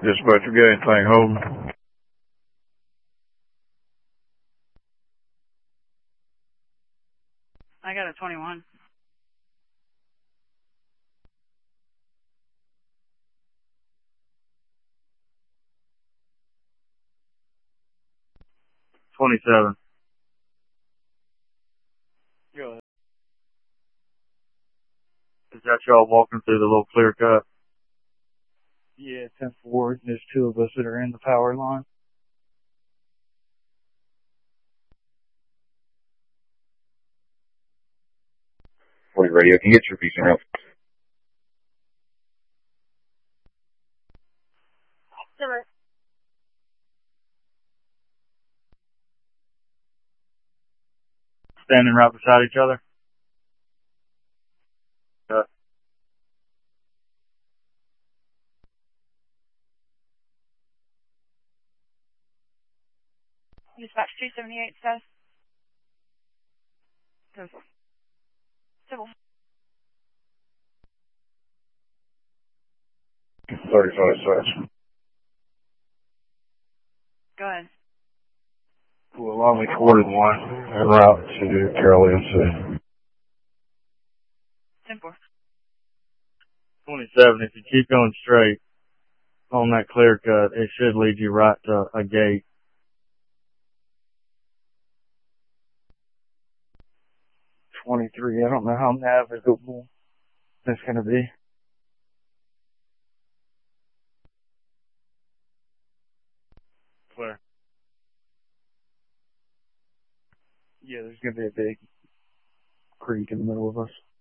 Dispatcher, get anything holding? I got a 21. $27. Go ahead. Is that y'all walking through the little clear cut? Yeah, 10-4. There's two of us that are in the power line. For radio, can you get your piece in? Standing right beside each other? Dispatch 278 says. Civil. 35 cents. Go ahead. Well, along with 41 en route to Carroll MC. 10-4. 27, if you keep going straight on that clear cut, it should lead you right to a gate. 23, I don't know how navigable that's going to be. Clear. Yeah, there's going to be a big creek in the middle of us.